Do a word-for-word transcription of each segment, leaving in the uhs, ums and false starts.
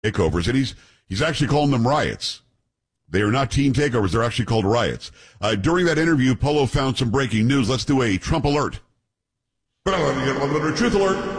takeovers, and he's he's actually calling them riots. They are not team takeovers. They're actually called riots. Uh, during that interview, Polo found some breaking news. Let's do a Trump alert. Truth alert.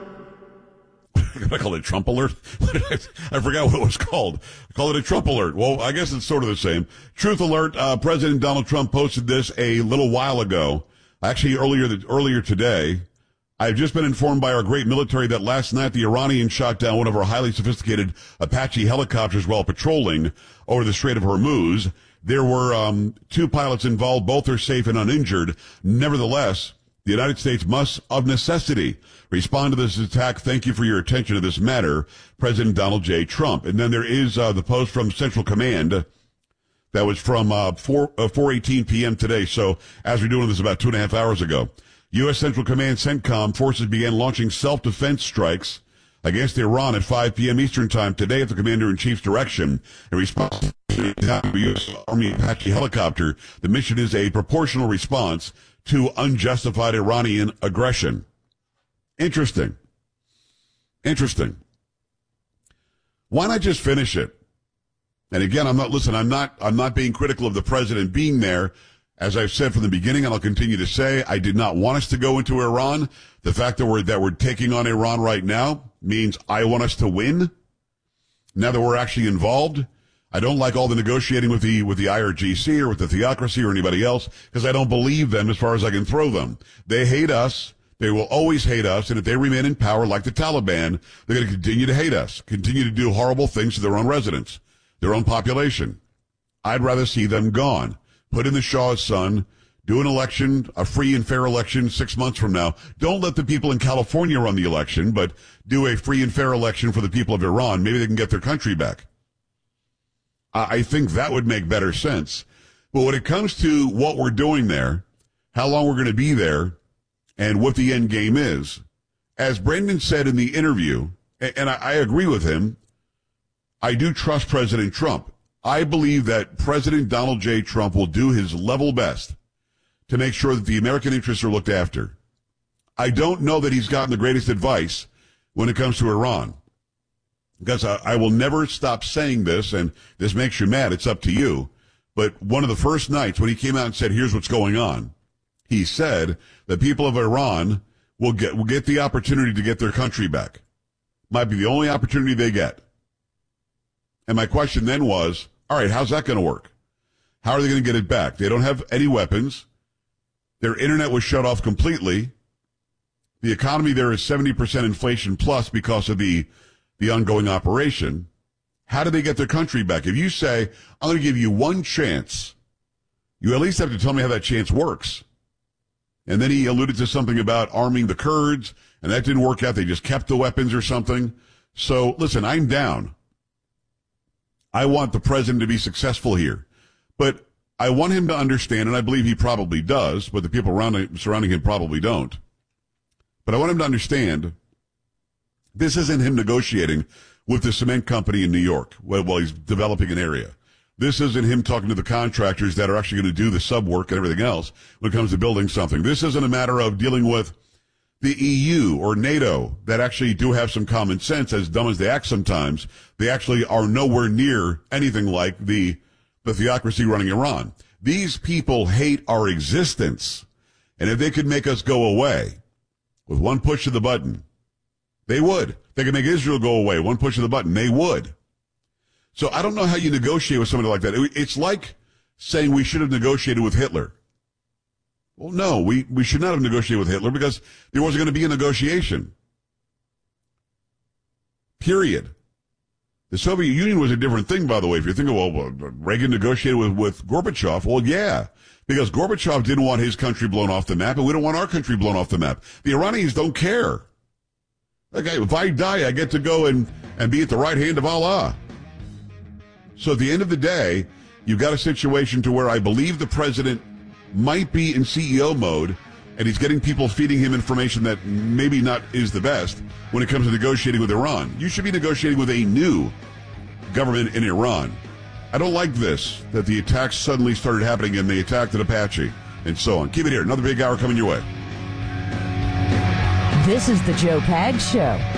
I call it Trump alert. I forgot what it was called. I call it a Trump alert. Well, I guess it's sort of the same. Truth alert. Uh, President Donald Trump posted this a little while ago. Actually, earlier earlier today. I've just been informed by our great military that last night the Iranians shot down one of our highly sophisticated Apache helicopters while patrolling over the Strait of Hormuz. There were um, two pilots involved. Both are safe and uninjured. Nevertheless, the United States must, of necessity, respond to this attack. Thank you for your attention to this matter, President Donald J. Trump. And then there is uh, the post from Central Command that was from uh, four eighteen p.m. today. So as we're doing this about two and a half hours ago. U S. Central Command CENTCOM forces began launching self-defense strikes against Iran at five p.m. Eastern Time today at the Commander-in-Chief's direction. In response to the U S. Army Apache helicopter, the mission is a proportional response to unjustified Iranian aggression. Interesting. Interesting. Why not just finish it? And again, I'm not, listen, I'm not, I'm not being critical of the president being there. As I've said from the beginning, and I'll continue to say, I did not want us to go into Iran. The fact that we're, that we're taking on Iran right now means I want us to win. Now that we're actually involved, I don't like all the negotiating with the, with the I R G C or with the theocracy or anybody else, because I don't believe them as far as I can throw them. They hate us. They will always hate us. And if they remain in power like the Taliban, they're going to continue to hate us, continue to do horrible things to their own residents, their own population. I'd rather see them gone. Put in the Shah's son, do an election, a free and fair election six months from now. Don't let the people in California run the election, but do a free and fair election for the people of Iran. Maybe they can get their country back. I think that would make better sense. But when it comes to what we're doing there, how long we're going to be there, and what the end game is, as Brendan said in the interview, and I agree with him, I do trust President Trump. I believe that President Donald J. Trump will do his level best to make sure that the American interests are looked after. I don't know that he's gotten the greatest advice when it comes to Iran. Because I, I will never stop saying this, and this makes you mad, it's up to you. But one of the first nights when he came out and said, here's what's going on, he said the people of Iran will get, will get the opportunity to get their country back. Might be the only opportunity they get. And my question then was, all right, how's that going to work? How are they going to get it back? They don't have any weapons. Their internet was shut off completely. The economy there is seventy percent inflation plus because of the, the ongoing operation. How do they get their country back? If you say, I'm going to give you one chance, you at least have to tell me how that chance works. And then he alluded to something about arming the Kurds, and that didn't work out. They just kept the weapons or something. So, listen, I'm down. I want the president to be successful here. But I want him to understand, and I believe he probably does, but the people around him, surrounding him probably don't. But I want him to understand this isn't him negotiating with the cement company in New York while he's developing an area. This isn't him talking to the contractors that are actually going to do the sub work and everything else when it comes to building something. This isn't a matter of dealing with the E U or NATO that actually do have some common sense, as dumb as they act sometimes. They actually are nowhere near anything like the, the theocracy running Iran. These people hate our existence. And if they could make us go away with one push of the button, they would. They could make Israel go away, one push of the button, they would. So I don't know how you negotiate with somebody like that. It's like saying we should have negotiated with Hitler. Well, no, we, we should not have negotiated with Hitler because there wasn't going to be a negotiation. Period. The Soviet Union was a different thing, by the way. If you're thinking, well, Reagan negotiated with, with Gorbachev, well, yeah, because Gorbachev didn't want his country blown off the map, and we don't want our country blown off the map. The Iranians don't care. Okay, if I die, I get to go and, and be at the right hand of Allah. So at the end of the day, you've got a situation to where I believe the president might be in C E O mode, and he's getting people feeding him information that maybe not is the best when it comes to negotiating with Iran. You should be negotiating with a new government in Iran. I don't like this, that the attacks suddenly started happening and they attacked an Apache and so on. Keep it here. Another big hour coming your way. This is the Joe Pags Show.